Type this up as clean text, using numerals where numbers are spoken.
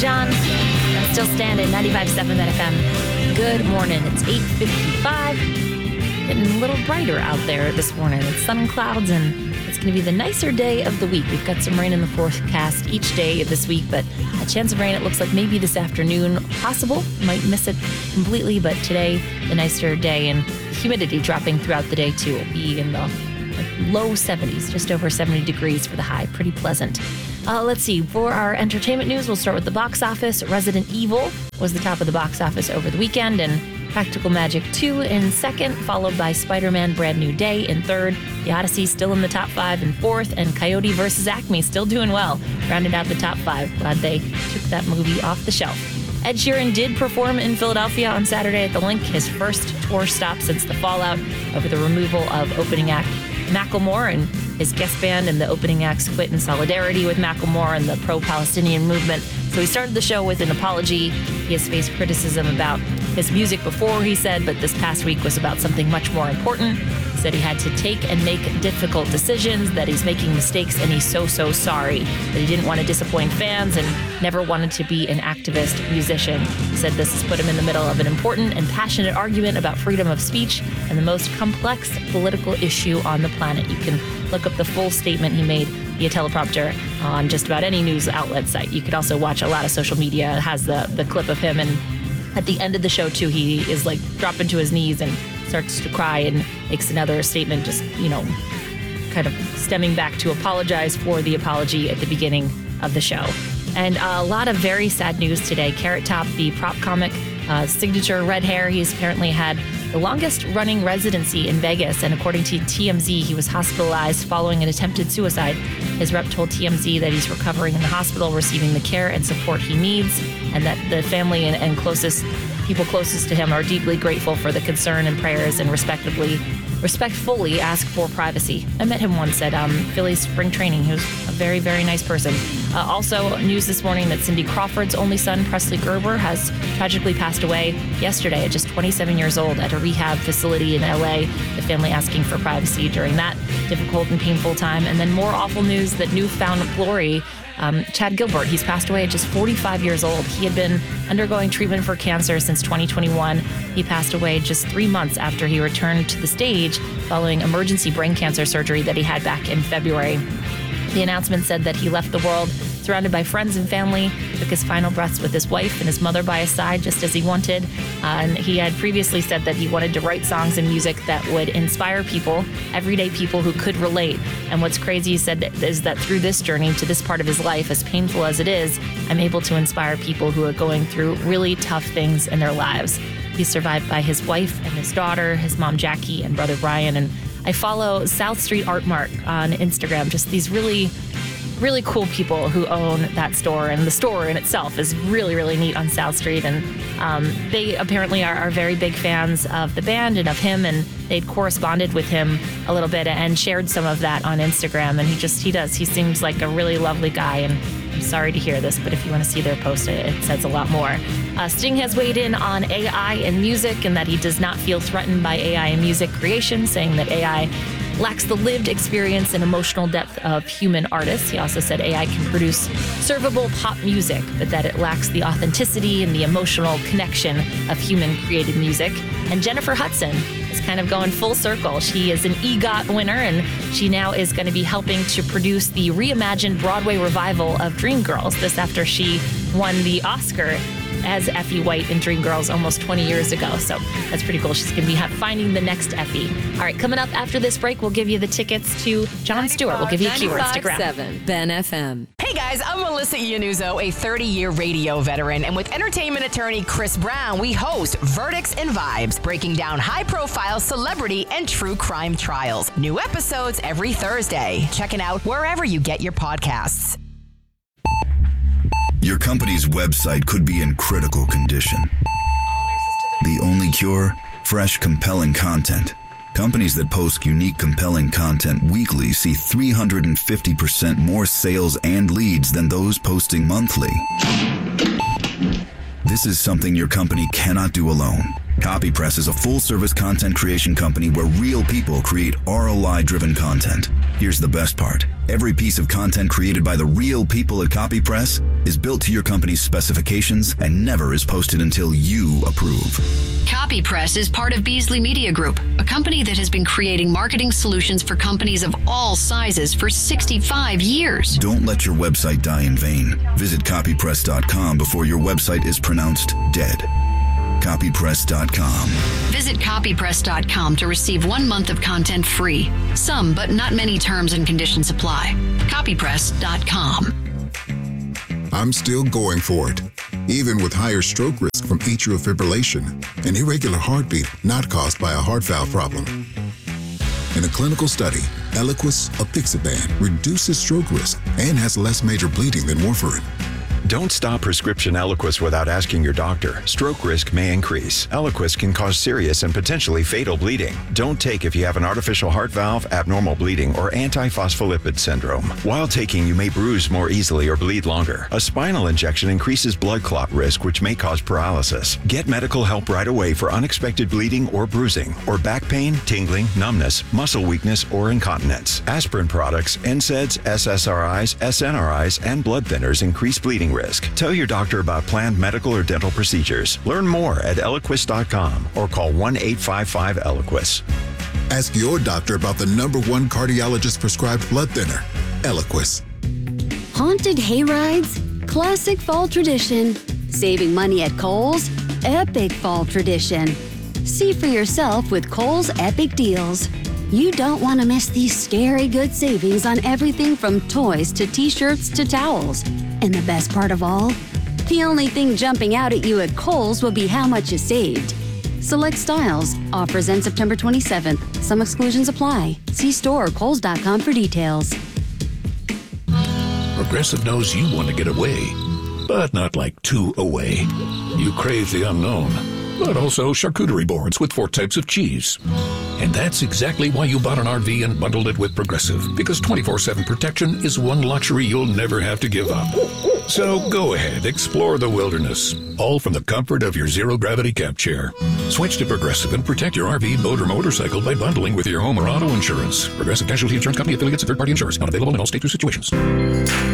John. I'm still standing, 95.7 FM. Good morning. It's 8:55. Getting a little brighter out there this morning. It's sun and clouds, and it's going to be the nicer day of the week. We've got some rain in the forecast each day this week, but a chance of rain, it looks like maybe this afternoon possible. Might miss it completely, but today, the nicer day, and humidity dropping throughout the day, too. It'll be in the low 70s, just over 70 degrees for the high. Pretty pleasant. Let's see. For our entertainment news, we'll start with the box office. Resident Evil was the top of the box office over the weekend, and Practical Magic 2 in second, followed by Spider-Man Brand New Day in third. The Odyssey still in the top 5 in fourth, and Coyote vs. Acme still doing well, rounded out the top 5. Glad they took that movie off the shelf. Ed Sheeran did perform in Philadelphia on Saturday at the Link, his first tour stop since the fallout over the removal of opening act Macklemore, and his guest band and the opening acts quit in solidarity with Macklemore and the pro-Palestinian movement. So he started the show with an apology. He has faced criticism about his music before, he said, but this past week was about something much more important. He said he had to take and make difficult decisions, that he's making mistakes, and he's so sorry, that he didn't want to disappoint fans and never wanted to be an activist musician. He said this has put him in the middle of an important and passionate argument about freedom of speech and the most complex political issue on the planet. You can look up the full statement he made via teleprompter on just about any news outlet site. You could also watch a lot of social media. It has the clip of him, and at the end of the show, too, he is like dropping to his knees and starts to cry and makes another statement, just, kind of stemming back to apologize for the apology at the beginning of the show. And a lot of very sad news today. Carrot Top, the prop comic, signature red hair, he's apparently had the longest running residency in Vegas, and according to TMZ, he was hospitalized following an attempted suicide. His rep told TMZ that he's recovering in the hospital, receiving the care and support he needs, and that the family and people closest to him are deeply grateful for the concern and prayers, and respectfully ask for privacy. I met him once at Philly's spring training. He was a very, very nice person. Also, news this morning that Cindy Crawford's only son, Presley Gerber, has tragically passed away yesterday at just 27 years old at a rehab facility in LA. The family asking for privacy during that difficult and painful time. And then more awful news that Newfound Glory, Chad Gilbert, he's passed away at just 45 years old. He had been undergoing treatment for cancer since 2021. He passed away just 3 months after he returned to the stage following emergency brain cancer surgery that he had back in February. The announcement said that he left the world surrounded by friends and family, took his final breaths with his wife and his mother by his side, just as he wanted. And he had previously said that he wanted to write songs and music that would inspire people, everyday people who could relate. And what's crazy, he said, is that through this journey to this part of his life, as painful as it is, I'm able to inspire people who are going through really tough things in their lives. He's survived by his wife and his daughter, his mom Jackie, and brother Brian. And I follow South Street Art Mart on Instagram, just these really cool people who own that store, and the store in itself is really, really neat on South Street. And they apparently are very big fans of the band and of him, and they'd corresponded with him a little bit and shared some of that on Instagram. And he seems like a really lovely guy, and I'm sorry to hear this, but if you want to see their post, it says a lot more. Sting has weighed in on AI and music, and that he does not feel threatened by AI and music creation, saying that AI lacks the lived experience and emotional depth of human artists. He also said AI can produce servable pop music, but that it lacks the authenticity and the emotional connection of human-created music. And Jennifer Hudson is kind of going full circle. She is an EGOT winner, and she now is going to be helping to produce the reimagined Broadway revival of Dreamgirls. This after she won the Oscar as Effie White in Dreamgirls almost 20 years ago. So that's pretty cool. She's going to be finding the next Effie. All right, coming up after this break, we'll give you the tickets to Jon Stewart. We'll give you a keyword. Stick around. 95.7 Ben FM. Hey guys, I'm Melissa Iannuzzo, a 30-year radio veteran, and with entertainment attorney Chris Brown, we host Verdicts and Vibes, breaking down high-profile celebrity and true crime trials. New episodes every Thursday. Check it out wherever you get your podcasts. Your company's website could be in critical condition. The only cure? Fresh, compelling content. Companies that post unique, compelling content weekly see 350% more sales and leads than those posting monthly. This is something your company cannot do alone. CopyPress is a full-service content creation company where real people create ROI-driven content. Here's the best part. Every piece of content created by the real people at CopyPress is built to your company's specifications and never is posted until you approve. CopyPress is part of Beasley Media Group, a company that has been creating marketing solutions for companies of all sizes for 65 years. Don't let your website die in vain. Visit copypress.com before your website is pronounced dead. Copypress.com. Visit copypress.com to receive 1 month of content free. Some, but not many terms and conditions apply. Copypress.com. I'm still going for it, even with higher stroke risk from atrial fibrillation, an irregular heartbeat not caused by a heart valve problem. In a clinical study, Eliquis apixaban reduces stroke risk and has less major bleeding than warfarin. Don't stop prescription Eliquis without asking your doctor. Stroke risk may increase. Eliquis can cause serious and potentially fatal bleeding. Don't take if you have an artificial heart valve, abnormal bleeding, or antiphospholipid syndrome. While taking, you may bruise more easily or bleed longer. A spinal injection increases blood clot risk, which may cause paralysis. Get medical help right away for unexpected bleeding or bruising, or back pain, tingling, numbness, muscle weakness, or incontinence. Aspirin products, NSAIDs, SSRIs, SNRIs, and blood thinners increase bleeding risk. Tell your doctor about planned medical or dental procedures. Learn more at Eliquis.com or call 1-855-ELIQUIS. Ask your doctor about the #1 cardiologist prescribed blood thinner, Eliquis. Haunted hayrides? Classic fall tradition. Saving money at Kohl's? Epic fall tradition. See for yourself with Kohl's Epic Deals. You don't want to miss these scary good savings on everything from toys to t-shirts to towels. And the best part of all? The only thing jumping out at you at Kohl's will be how much you saved. Select styles. Offers end September 27th. Some exclusions apply. See store or kohls.com for details. Progressive knows you want to get away, but not like too away. You crave the unknown, but also charcuterie boards with 4 types of cheese. And that's exactly why you bought an RV and bundled it with Progressive, because 24/7 protection is one luxury you'll never have to give up. So go ahead, explore the wilderness, all from the comfort of your zero-gravity camp chair. Switch to Progressive and protect your RV, boat, or motorcycle by bundling with your home or auto insurance. Progressive Casualty Insurance Company, affiliates, and third-party insurers. Not available in all states or situations.